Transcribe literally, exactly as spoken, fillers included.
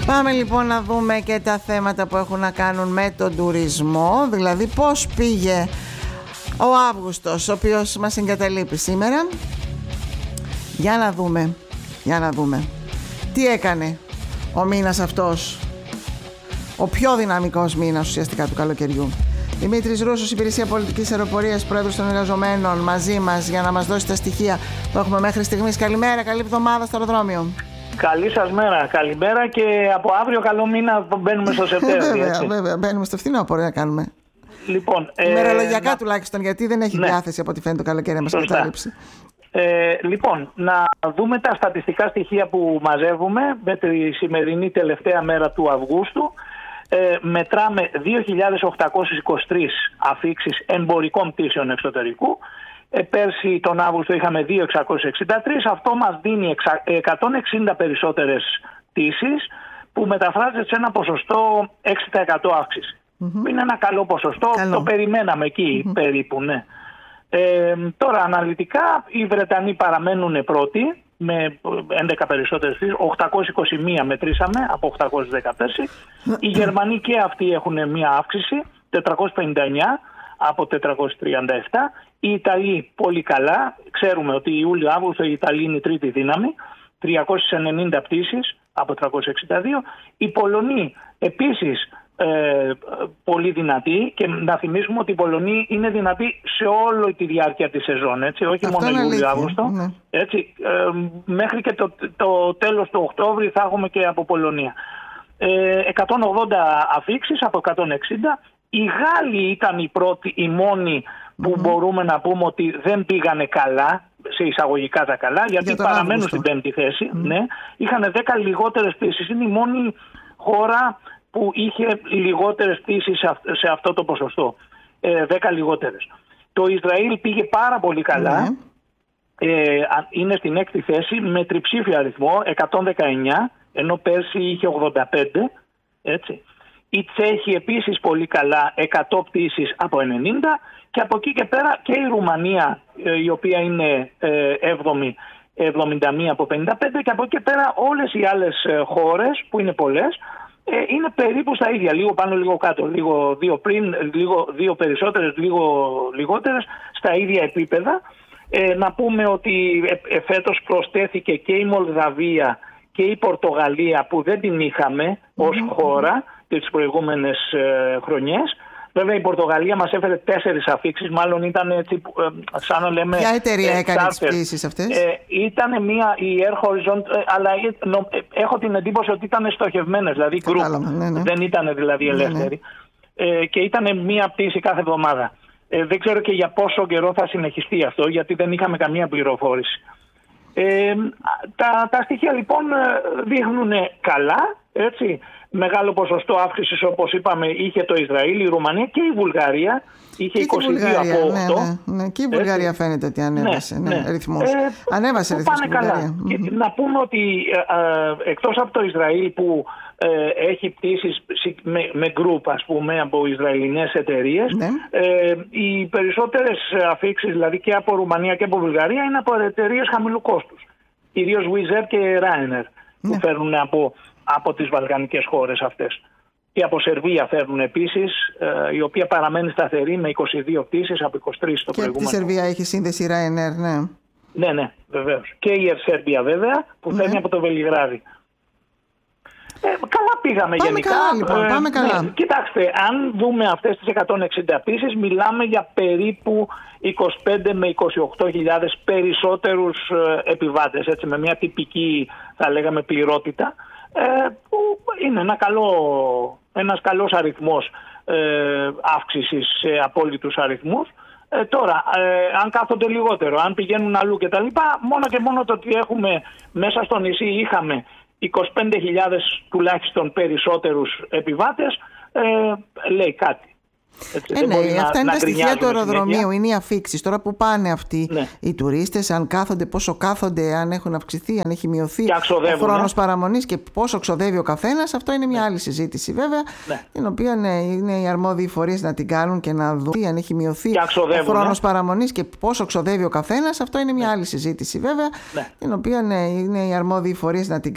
Πάμε λοιπόν να δούμε και τα θέματα που έχουν να κάνουν με τον τουρισμό, δηλαδή πώς πήγε ο Αύγουστος, ο οποίος μας εγκαταλείπει σήμερα. Για να δούμε, για να δούμε τι έκανε ο μήνας αυτός, ο πιο δυναμικός μήνας ουσιαστικά του καλοκαιριού. Δημήτρης Ρούσος, Υπηρεσία Πολιτικής Αεροπορίας, Πρόεδρος των Εργαζομένων, μαζί μας για να μας δώσει τα στοιχεία που έχουμε μέχρι στιγμής. Καλημέρα, καλή εβδομάδα στο αεροδρόμιο. Καλή σας μέρα, καλημέρα και από αύριο καλό μήνα μπαίνουμε στο Σεπτέμβριο. Βέβαια, βέβαια, μπαίνουμε στο φθινόπωρο να κάνουμε. Λοιπόν, ημερολογιακά ε, να... τουλάχιστον, γιατί δεν έχει ναι. διάθεση από ό,τι φαίνεται το καλοκαίρι να μας κατάληψει. Ε, λοιπόν, να δούμε τα στατιστικά στοιχεία που μαζεύουμε με τη σημερινή τελευταία μέρα του Αυγούστου. Ε, μετράμε δύο χιλιάδες οκτακόσιες είκοσι τρεις αφίξεις εμπορικών πτήσεων εξωτερικού. Ε, πέρσι τον Αύγουστο είχαμε δύο χιλιάδες εξακόσιες εξήντα τρεις. Αυτό μας δίνει εκατόν εξήντα περισσότερες πτήσεις, που μεταφράζεται σε ένα ποσοστό έξι τοις εκατό αύξηση. Mm-hmm. Είναι ένα καλό ποσοστό, καλό. Το περιμέναμε εκεί mm-hmm. περίπου, ναι. Ε, τώρα αναλυτικά οι Βρετανοί παραμένουν πρώτοι με έντεκα περισσότερες πτήσεις, οκτακόσιες είκοσι μία μετρήσαμε από οκτακόσιες δέκα πέρσι. Οι Γερμανοί και αυτοί έχουν μία αύξηση, τετρακόσιες πενήντα εννιά από τετρακόσιες τριάντα επτά. Οι Ιταλοί πολύ καλά, ξέρουμε ότι Ιούλιο-Αύγουστο η Ιταλία είναι η τρίτη δύναμη, τριακόσιες ενενήντα πτήσεις από τριακόσιες εξήντα δύο. Οι Πολωνοί επίσης ε, πολύ δυνατοί, και να θυμίσουμε ότι οι Πολωνοί είναι δυνατοί σε όλη τη διάρκεια της σεζόν, έτσι, όχι αυτό μόνο Ιούλιο-Αύγουστο. Ναι. Έτσι, ε, μέχρι και το, το τέλος του Οκτώβρη θα έχουμε και από Πολωνία. Ε, εκατόν ογδόντα αφίξεις από εκατόν εξήντα. Οι Γάλλοι ήταν οι πρώτοι, οι μόνοι που mm-hmm. μπορούμε να πούμε ότι δεν πήγανε καλά, σε εισαγωγικά τα καλά, γιατί Για παραμένουν Αύγουστο. Στην πέμπτη θέση. Mm-hmm. Ναι. Είχαν δέκα λιγότερες πτήσεις. Είναι η μόνη χώρα που είχε λιγότερες πτήσεις σε αυτό το ποσοστό. Ε, δέκα λιγότερες. Το Ισραήλ πήγε πάρα πολύ καλά. Mm-hmm. Ε, είναι στην έκτη θέση με τριψήφιο αριθμό, εκατόν δεκαεννιά, ενώ πέρσι είχε ογδόντα πέντε. Έτσι. Οι Τσέχοι επίσης πολύ καλά, εκατό πτήσεις από ενενήντα, και από εκεί και πέρα και η Ρουμανία, η οποία είναι έβδομη, εβδομήντα μία από πενήντα πέντε, και από εκεί και πέρα όλες οι άλλες χώρες, που είναι πολλές, είναι περίπου στα ίδια, λίγο πάνω λίγο κάτω, λίγο δύο πριν, λίγο δύο περισσότερες, λίγο λιγότερες, στα ίδια επίπεδα. Ε, να πούμε ότι φέτος προσθέθηκε και η Μολδαβία και η Πορτογαλία, που δεν την είχαμε ως mm-hmm. χώρα τις προηγούμενες ε, χρονιές. Βέβαια η Πορτογαλία μας έφερε τέσσερις αφίξεις, μάλλον ήταν έτσι, ε, σαν να λέμε... Ποια εταιρεία ε, έκανε τις πτήσεις αυτές? Ε, ήταν μια, η Air Horizon, ε, αλλά ε, νο, ε, έχω την εντύπωση ότι ήταν στοχευμένες, δηλαδή group, ναι, ναι. δεν ήταν δηλαδή ελεύθεροι. Ναι, ναι. Ε, και ήταν μια πτήση κάθε εβδομάδα. Ε, δεν ξέρω και για πόσο καιρό θα συνεχιστεί αυτό, γιατί δεν είχαμε καμία πληροφόρηση. Ε, τα, τα στοιχεία λοιπόν δείχνουν καλά, έτσι. Μεγάλο ποσοστό αύξησης, όπως είπαμε, είχε το Ισραήλ, η Ρουμανία και η Βουλγαρία. Είχε είκοσι δύο από οκτώ. Ναι, ναι, ναι. Και η Βουλγαρία έτσι. Φαίνεται ότι ανέβασε ναι, ναι, ρυθμός. Ε, ανέβασε ρυθμός πάνε καλά. Mm-hmm. Να πούμε ότι ε, εκτός από το Ισραήλ που ε, έχει πτήσεις με, με group, ας πούμε, από Ισραηλινές εταιρείες, ναι. ε, οι περισσότερες αφίξεις, δηλαδή και από Ρουμανία και από Βουλγαρία, είναι από εταιρείες χαμηλού κόστους. Κυρίως Wizz Air και Ryanair, που ναι. φέρνουν από... από τις βαλκανικές χώρες αυτές. Και από Σερβία φέρνουν επίσης, ε, η οποία παραμένει σταθερή με είκοσι δύο πτήσεις από είκοσι τρεις το προηγούμενο. Και από τη Σερβία έχει σύνδεση Ryanair, ναι. Ναι, ναι, βεβαίως. Και η Air Serbia βέβαια, που ναι. φέρνει από το Βελιγράδι. Ε, καλά πήγαμε πάμε γενικά. Καλά, λοιπόν, ε, πάμε καλά. Ναι, κοιτάξτε, αν δούμε αυτές τις εκατόν εξήντα πτήσεις, μιλάμε για περίπου είκοσι πέντε με είκοσι οκτώ χιλιάδες περισσότερους ε, επιβάτες, έτσι, με μια τυπική, θα λέγαμε, πληρότητα. Ε, που είναι ένα καλό, ένας καλός αριθμός ε, αύξησης σε απόλυτους αριθμούς. Ε, τώρα, ε, αν κάθονται λιγότερο, αν πηγαίνουν αλλού κτλ., μόνο και μόνο το ότι έχουμε μέσα στο νησί είχαμε είκοσι πέντε χιλιάδες τουλάχιστον περισσότερους επιβάτες, ε, λέει κάτι. Έτσι, ε, ναι, αυτά να, είναι να τα στοιχεία του αεροδρομίου, είναι οι αφίξεις. Τώρα που πάνε αυτοί ναι. οι τουρίστες, αν κάθονται, πόσο κάθονται, αν έχουν αυξηθεί, αν έχει μειωθεί ο χρόνος ναι. παραμονής και πόσο ξοδεύει ο καθένας, αυτό είναι μια ναι. άλλη συζήτηση βέβαια, ναι. την οποία ναι, είναι οι αρμόδιοι φορείς να την κάνουν και να δουν αν έχει μειωθεί ο χρόνος παραμονής και πόσο ξοδεύει ο καθένας, αυτό είναι μια ναι. άλλη συζήτηση βέβαια, ναι. την οποία ναι, είναι οι αρμόδιοι φορείς να την κάνουν.